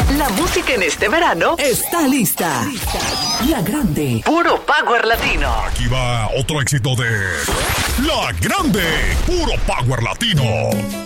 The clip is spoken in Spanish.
La música en este verano está lista. La Grande. Puro Power Latino. Aquí va otro éxito de La Grande. Puro Power Latino.